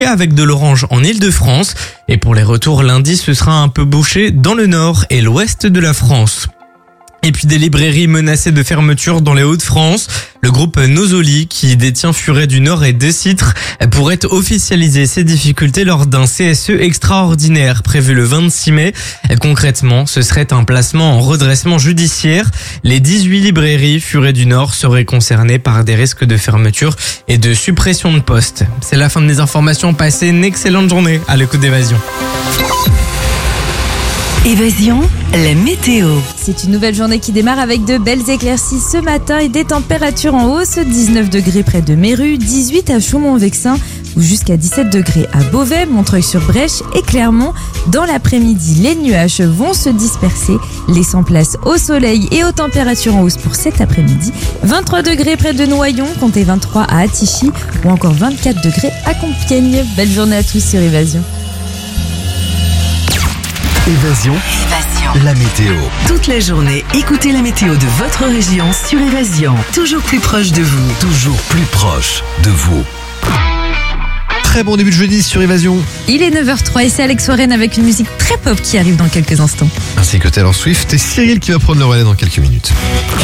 et avec de l'orange en Île-de-France. Et pour les retours lundi, ce sera un peu bouché dans le nord et l'ouest de la France. Et puis des librairies menacées de fermeture dans les Hauts-de-France. Le groupe Nosoli, qui détient Furet du Nord et Decitre, pourrait officialiser ses difficultés lors d'un CSE extraordinaire prévu le 26 mai. Concrètement, ce serait un placement en redressement judiciaire. Les 18 librairies Furet du Nord seraient concernées par des risques de fermeture et de suppression de postes. C'est la fin de mes informations. Passez une excellente journée à l'écoute d'Évasion. Évasion, la météo. C'est une nouvelle journée qui démarre avec de belles éclaircies ce matin et des températures en hausse. 19 degrés près de Méru, 18 à Chaumont-Vexin ou jusqu'à 17 degrés à Beauvais, Montreuil-sur-Brèche et Clermont. Dans l'après-midi, les nuages vont se disperser, laissant place au soleil et aux températures en hausse pour cet après-midi. 23 degrés près de Noyon, comptez 23 à Attichy ou encore 24 degrés à Compiègne. Belle journée à tous sur Évasion. Évasion, la météo. Toute la journée, écoutez la météo de votre région sur Évasion. Toujours plus proche de vous. Toujours plus proche de vous. Très bon début de jeudi sur Évasion. Il est 9h03 et c'est Alex Warren avec une musique très pop qui arrive dans quelques instants. Ainsi que Taylor Swift et Cyril qui va prendre le relais dans quelques minutes.